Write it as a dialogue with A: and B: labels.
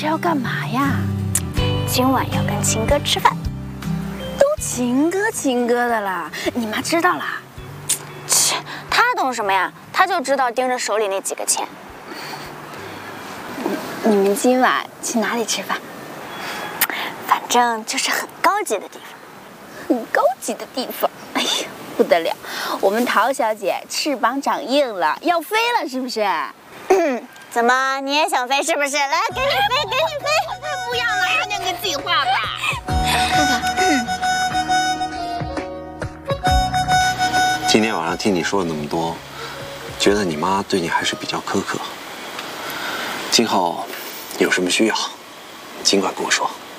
A: 是要干嘛呀？
B: 今晚要跟秦哥吃饭。
A: 都秦哥的啦，你妈知道啦？
B: 切，他懂什么呀？他就知道盯着手里那几个钱。
A: 你们今晚去哪里吃饭？
B: 反正就是很高级的地方。
A: 很高级的地方。哎呀，不得了，我们陶小姐翅膀长硬了，要飞了，是不是？
B: 怎么你也想飞是不是？来，给你飞，给你飞！
A: 不要了，快点给自己画吧。
C: 今天晚上听你说了那么多，觉得你妈对你还是比较苛刻。今后有什么需要，尽管跟我说。